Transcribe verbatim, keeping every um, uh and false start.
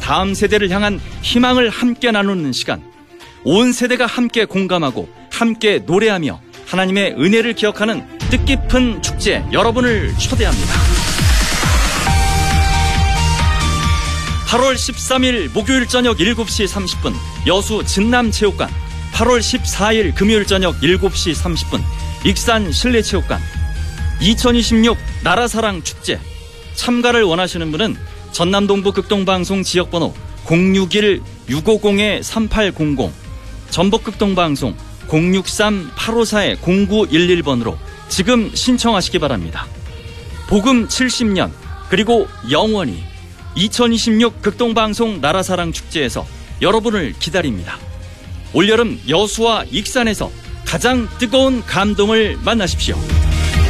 다음 세대를 향한 희망을 함께 나누는 시간, 온 세대가 함께 공감하고 함께 노래하며 하나님의 은혜를 기억하는 뜻깊은 축제 여러분을 초대합니다. 팔월 십삼일 목요일 저녁 일곱 시 삼십 분 여수 진남체육관, 팔월 십사일 금요일 저녁 일곱 시 삼십 분 익산 실내체육관, 이천이십육 나라사랑 축제. 참가를 원하시는 분은 전남동부 극동방송 지역번호 공육일 육오공 삼팔공공, 전북극동방송 공육삼 팔오사 공구일일 번으로 지금 신청하시기 바랍니다. 복음 칠십 년 그리고 영원히 이천이십육 극동방송 나라사랑 축제에서 여러분을 기다립니다. 올여름 여수와 익산에서 가장 뜨거운 감동을 만나십시오.